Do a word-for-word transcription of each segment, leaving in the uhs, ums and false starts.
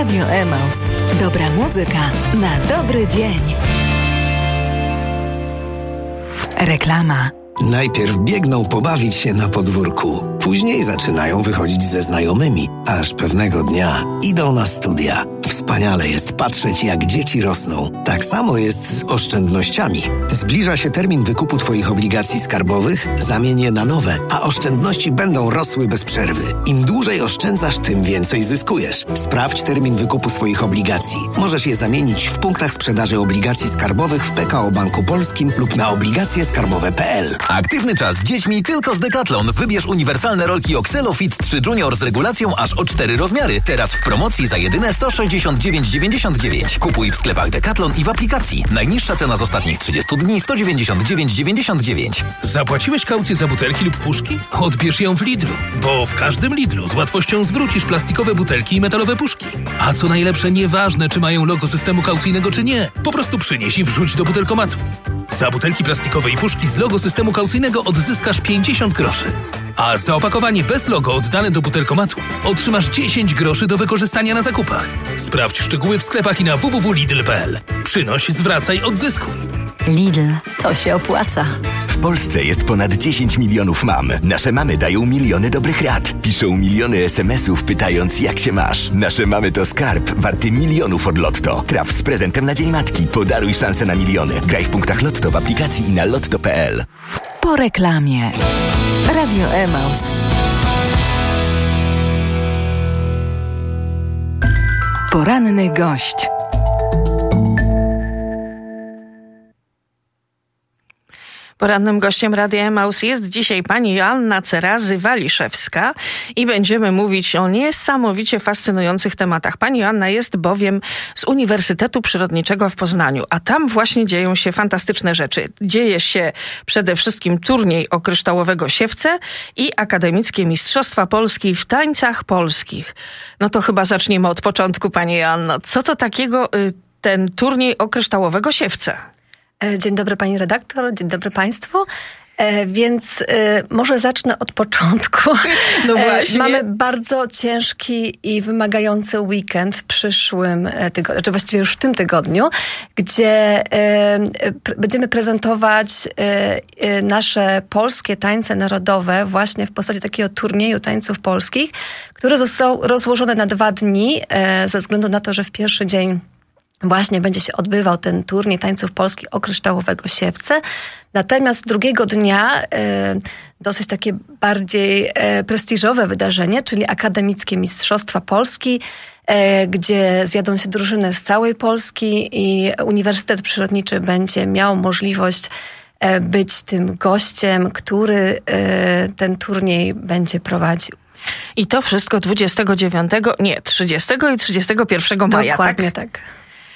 Radio Emaus. Dobra muzyka na dobry dzień. Reklama. Najpierw biegną pobawić się na podwórku, później zaczynają wychodzić ze znajomymi, aż pewnego dnia idą na studia. Wspaniale jest patrzeć, jak dzieci rosną. Tak samo jest z oszczędnościami. Zbliża się termin wykupu Twoich obligacji skarbowych, zamień je na nowe, a oszczędności będą rosły bez przerwy. Im dłużej oszczędzasz, tym więcej zyskujesz. Sprawdź termin wykupu swoich obligacji. Możesz je zamienić w punktach sprzedaży obligacji skarbowych w P K O Banku Polskim lub na obligacje skarbowe kropka p l. Aktywny czas z dziećmi tylko z Decathlon. Wybierz uniwersalne rolki Oxelo Fit trzy Junior z regulacją aż o cztery rozmiary. Teraz w promocji za jedyne sto sześćdziesiąt dziewięć dziewięćdziesiąt dziewięć. Kupuj w sklepach Decathlon i w aplikacji. Najniższa cena z ostatnich trzydziestu dni sto dziewięćdziesiąt dziewięć dziewięćdziesiąt dziewięć. Zapłaciłeś kaucję za butelki lub puszki? Odbierz ją w Lidlu, bo w każdym Lidlu z łatwością zwrócisz plastikowe butelki i metalowe puszki. A co najlepsze, nieważne czy mają logo systemu kaucyjnego czy nie, po prostu przynieś i wrzuć do butelkomatu. Za butelki plastikowe i puszki z logo systemu kaucyjnego odzyskasz pięćdziesiąt groszy. A za opakowanie bez logo oddane do butelkomatu otrzymasz dziesięć groszy do wykorzystania na zakupach. Sprawdź szczegóły w sklepach i na w w w kropka lidl kropka p l. Przynoś, zwracaj, odzyskuj. Lidl, to się opłaca. W Polsce jest ponad dziesięć milionów mam. Nasze mamy dają miliony dobrych rad. Piszą miliony es em esów pytając, jak się masz. Nasze mamy to skarb warty milionów od Lotto. Traf z prezentem na Dzień Matki. Podaruj szansę na miliony. Graj w punktach Lotto w aplikacji i na lotto kropka p l. Po reklamie. Radio Emaus. Poranny gość. Porannym gościem Radia Emaus jest dzisiaj pani Joanna Cerazy-Waliszewska i będziemy mówić o niesamowicie fascynujących tematach. Pani Joanna jest bowiem z Uniwersytetu Przyrodniczego w Poznaniu, a tam właśnie dzieją się fantastyczne rzeczy. Dzieje się przede wszystkim turniej o kryształowego siewcę i akademickie Mistrzostwa Polski w tańcach polskich. No to chyba zaczniemy od początku, pani Joanno. Co to takiego y, ten turniej o kryształowego siewcę? Dzień dobry pani redaktor, dzień dobry państwu. E, więc e, może zacznę od początku. No właśnie. E, mamy bardzo ciężki i wymagający weekend w przyszłym tygodniu, czy właściwie już w tym tygodniu, gdzie e, pr- będziemy prezentować e, e, nasze polskie tańce narodowe właśnie w postaci takiego turnieju tańców polskich, które został rozłożone na dwa dni e, ze względu na to, że w pierwszy dzień właśnie będzie się odbywał ten turniej tańców polskich o kryształowego siewce. Natomiast drugiego dnia e, dosyć takie bardziej e, prestiżowe wydarzenie, czyli Akademickie Mistrzostwa Polski, e, gdzie zjadą się drużyny z całej Polski i Uniwersytet Przyrodniczy będzie miał możliwość e, być tym gościem, który e, ten turniej będzie prowadził. I to wszystko dwudziestego dziewiątego, nie, trzydziestego i trzydziestego pierwszego maja. Dokładnie tak. tak.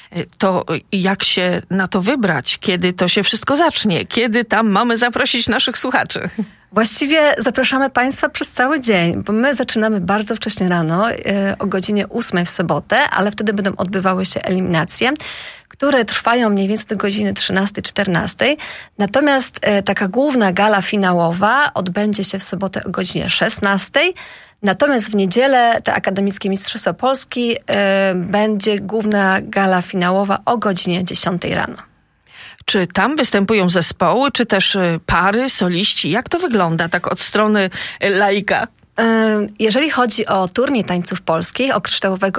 To jak się na to wybrać? Kiedy to się wszystko zacznie? Kiedy tam mamy zaprosić naszych słuchaczy? Właściwie zapraszamy państwa przez cały dzień, bo my zaczynamy bardzo wcześnie rano, o godzinie ósmej w sobotę, ale wtedy będą odbywały się eliminacje, które trwają mniej więcej do godziny trzynastej czternastej. Natomiast taka główna gala finałowa odbędzie się w sobotę o godzinie szesnastej. Natomiast w niedzielę te Akademickie Mistrzostwa Polski y, będzie główna gala finałowa o godzinie dziesiątej rano. Czy tam występują zespoły, czy też pary, soliści? Jak to wygląda tak od strony laika? Jeżeli chodzi o turniej tańców polskich, o kryształowego